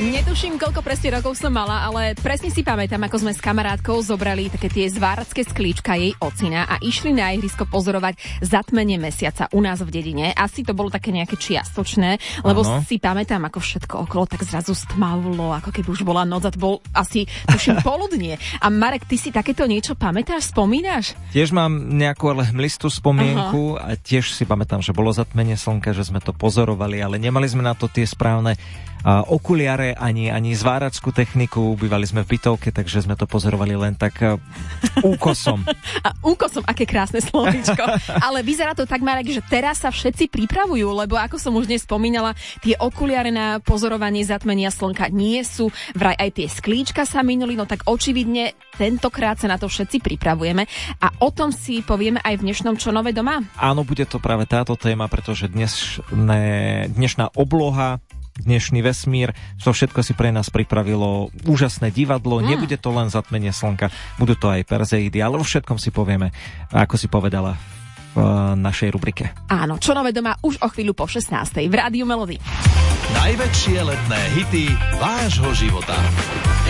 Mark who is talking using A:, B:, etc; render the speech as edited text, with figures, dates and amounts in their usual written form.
A: Netuším, koľko presne rokov som mala, ale presne si pamätám, ako sme s kamarátkou zobrali také tie zváracké sklíčka jej ocina a išli na ihrisko pozorovať zatmenie mesiaca u nás v dedine. Asi to bolo také nejaké čiastočné, lebo si pamätám, ako všetko okolo tak zrazu stmavlo, ako keby už bola noc a to bol asi, tuším, poludnie. A Marek, ty si takéto niečo pamätáš, spomínaš?
B: Tiež mám nejakú ale hmlistú spomienku a tiež si pamätám, že bolo zatmenie slnka, že sme to pozorovali, ale nemali sme na to tie správne okuliare, ani zváračskú techniku, bývali sme v bytovke, takže sme to pozorovali len tak úkosom.
A: A úkosom, aké krásne slovíčko. Ale vyzerá to tak, Marek, že teraz sa všetci pripravujú, lebo ako som už dnes spomínala, tie okuliare na pozorovanie zatmenia slnka nie sú, vraj aj tie sklíčka sa minuli, no tak očividne tentokrát sa na to všetci pripravujeme a o tom si povieme aj v dnešnom Čo nové doma?
B: Áno, bude to práve táto téma, pretože dnešná obloha, dnešný vesmír, to všetko si pre nás pripravilo úžasné divadlo. Nebude to len zatmenie slnka, budú to aj Perseidy, ale o všetkom si povieme, ako si povedala v našej rubrike.
A: Áno, Čo nové doma už o chvíľu po 16:00 v Rádiu Melody.
C: Najväčšie letné hity vášho života.